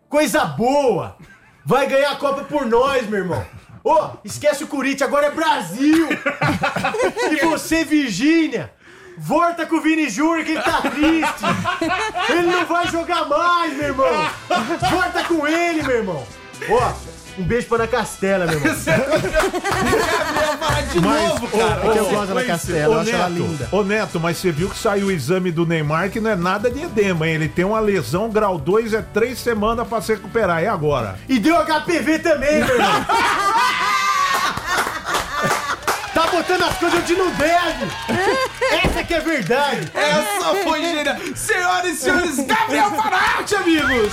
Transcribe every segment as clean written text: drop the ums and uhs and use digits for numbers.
Coisa boa! Vai ganhar a Copa por nós, meu irmão. Ô, esquece o Corinthians, agora é Brasil! E você, Virgínia, volta com o Vini Júnior que ele tá triste! Ele não vai jogar mais, meu irmão! Volta com ele, meu irmão! Ó, um beijo pra Ana Castela, meu irmão. De novo, cara. Eu gosto da Ana Castela, eu acho ela linda. Ô Neto, mas você viu que saiu o exame do Neymar que não é nada de edema, hein? Ele tem uma lesão grau 2, é 3 semanas pra se recuperar, e agora? E deu HPV também, meu irmão! Tá botando as coisas onde não deve! Essa que é verdade! Essa foi genial. Senhoras e senhores, Gabriel Fanart, amigos!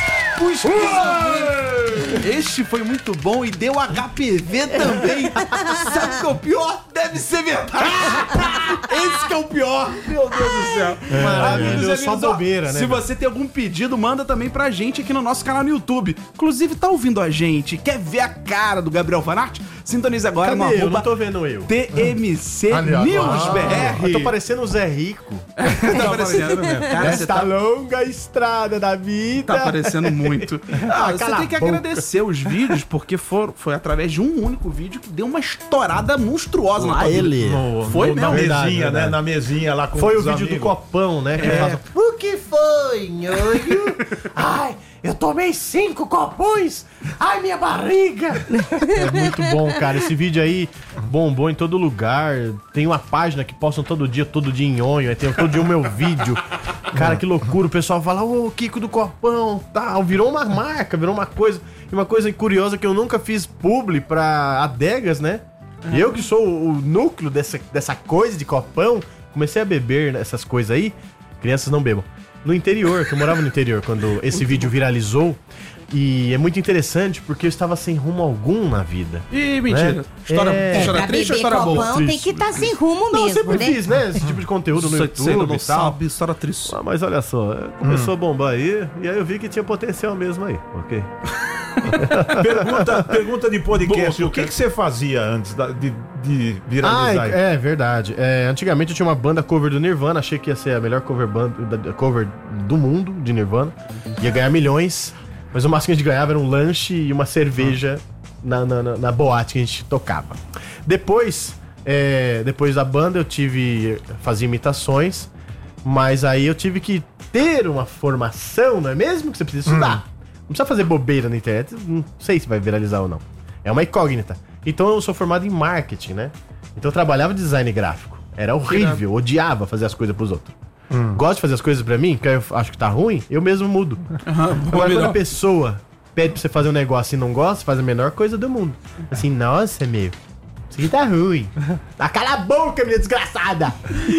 Este foi muito bom e deu HPV também. Sabe o que é o pior? Deve ser verdade. Esse que é o pior. Meu Deus do céu. Amigos, só bobeira, né? Se você tem algum pedido, manda também pra gente aqui no nosso canal no YouTube. Inclusive, tá ouvindo a gente? Quer ver a cara do Gabriel Fanart? Sintonize agora no Cadê? Eu não arroba tô vendo eu. TMC News BR. Eu tô parecendo o Zé Rico. Tá parecendo mesmo. Cara, você Esta tá... longa estrada da vida. Tá parecendo muito. Você cala tem que a boca. agradecer os vídeos, porque foi através de um único vídeo que deu uma estourada monstruosa na tua vida. ele. Foi na mesmo. mesinha, Verdade, né? verdade. Na mesinha lá com Foi o os vídeo do amigos. copão, né? Que faz o que foi, nhonho? Ai, eu tomei 5 copões. Ai, minha barriga. É muito bom, cara. Esse vídeo aí bombou em todo lugar. Tem uma página que postam todo dia nhonho. Aí tem todo dia o meu vídeo. Cara, que loucura. O pessoal fala, ô, Kiko do Copão, tal. Virou uma marca, virou uma coisa. E uma coisa curiosa que eu nunca fiz publi pra adegas, né? Eu que sou o núcleo dessa coisa de copão, comecei a beber essas coisas aí. Crianças não bebam. No interior, que eu morava no interior quando esse vídeo viralizou. E é muito interessante porque eu estava sem rumo algum na vida. Ih, mentira. Né? História Pra triste ou beber história boa? copão tem que estar sem rumo Não, eu mesmo, sempre né? fiz, né? Esse tipo de conteúdo no Você YouTube não e tal. sabe, história triste. Ah, mas olha só, começou a bombar aí, e aí eu vi que tinha potencial mesmo aí, ok? Pergunta de podcast. Boa, O que você fazia antes de viralizar? É verdade. Antigamente eu tinha uma banda cover do Nirvana, achei que ia ser a melhor cover do mundo de Nirvana. Ia ganhar milhões, mas o máximo que a gente ganhava era um lanche e uma cerveja na boate que a gente tocava. Depois da banda eu fazia imitações, mas aí eu tive que ter uma formação, não é mesmo? Que você precisa estudar. Não precisa fazer bobeira na internet, não sei se vai viralizar ou não. É uma incógnita. Então eu sou formado em marketing, né? Então eu trabalhava de design gráfico. Era horrível, odiava fazer as coisas pros outros. Gosto de fazer as coisas pra mim, que eu acho que tá ruim, eu mesmo mudo. Agora quando a pessoa pede pra você fazer um negócio e não gosta, faz a menor coisa do mundo. Assim, nossa, meu, isso aqui tá ruim. Cala a boca, minha desgraçada!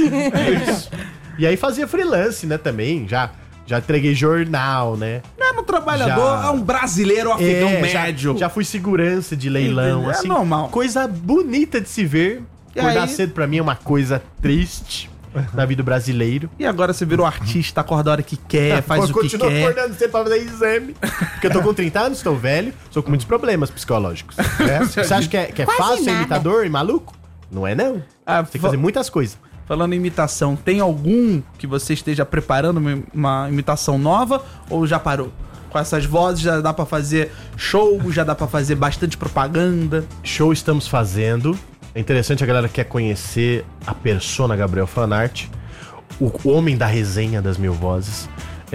Isso. E aí fazia freelance, né, também, já entreguei jornal, né? Não é um trabalhador, é um brasileiro afegão médio. Já fui segurança de leilão, Entendeu? É assim. normal. Coisa bonita de se ver. E Acordar aí? cedo pra mim é uma coisa triste na vida do brasileiro. E agora você virou artista, acorda a hora que quer, faz o que Continuo quer. acordando cedo pra fazer exame. Porque eu tô com 30 anos, estou velho, sou com muitos problemas psicológicos. Você acha que é Quase fácil ser nada. imitador e maluco? Não é, não. Ah, Tem que fazer muitas coisas. Falando em imitação, tem algum que você esteja preparando uma imitação nova ou já parou? Com essas vozes já dá pra fazer show, já dá pra fazer bastante propaganda. Show estamos fazendo. É interessante, a galera quer conhecer a persona Gabriel Fanart, o homem da resenha das mil vozes.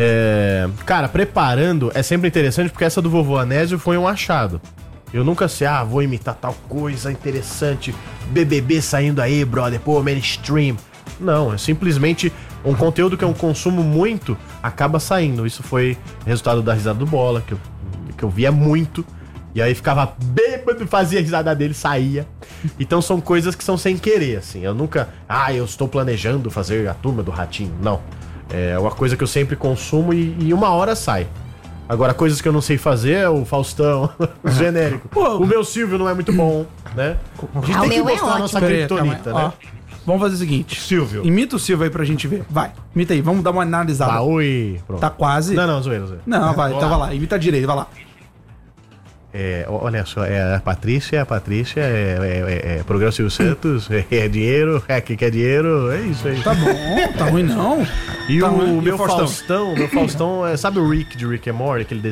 Cara, preparando é sempre interessante porque essa do Vovô Anésio foi um achado. Eu nunca sei, vou imitar tal coisa interessante, BBB saindo aí, brother, pô, mainstream. Não, é simplesmente um conteúdo que eu consumo muito, acaba saindo. Isso foi resultado da risada do Bola, que eu via muito. E aí ficava bêbado, fazia a risada dele, saía. Então são coisas que são sem querer, assim. Eu nunca, eu estou planejando fazer a Turma do Ratinho. Não. É uma coisa que eu sempre consumo e uma hora sai. Agora, coisas que eu não sei fazer é o Faustão, genérico. Pô, o meu Silvio não é muito bom, né? A gente O tem que meu é mostrar a nossa ótimo. criptonita, Ó, né? vamos fazer o seguinte. Silvio. Imita o Silvio aí pra gente ver. Vai, imita aí, vamos dar uma analisada. Oi. Pronto. Tá quase. Não, zoeira. Não, vai, Vamos então lá. vai lá, imita direito, vai lá. Olha só, a Patrícia, programa Silvio Santos, é dinheiro, que quer dinheiro, é isso aí. Tá bom, tá ruim não. E Tá o ruim. meu Faustão, sabe o Rick de Rick and Morty, aquele